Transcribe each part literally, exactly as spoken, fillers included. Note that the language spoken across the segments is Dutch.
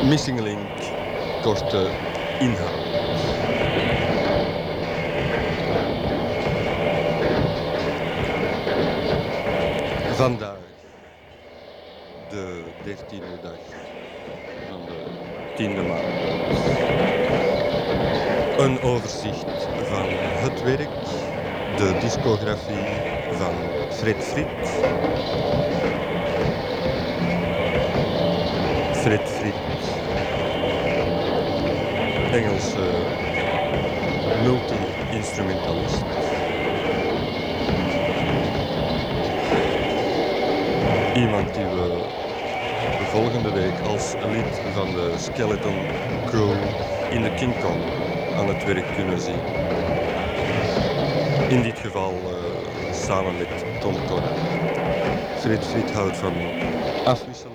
Missing Link, korte inhoud. Vandaag, de dertiende dag van de tiende maand. Een overzicht van het werk, de discografie van Fred Friet. Fred Friet, Engelse multi-instrumentalist. Iemand die we de volgende week als lid van de Skeleton Crew in de King Kong aan het werk kunnen zien. In dit geval uh, samen met Tom Connor. Fred Friet houdt van afwisseling.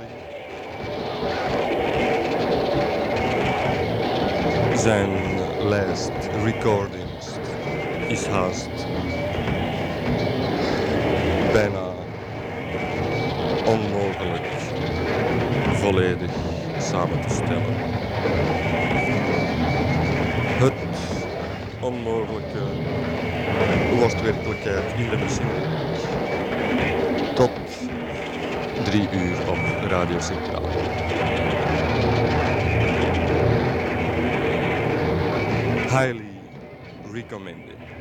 Zijn lijst recordings is haast bijna onmogelijk volledig samen te stellen. Het onmogelijke wordt werkelijkheid in de Missing Link. Tot drie uur op Radio Centraal. Highly recommended.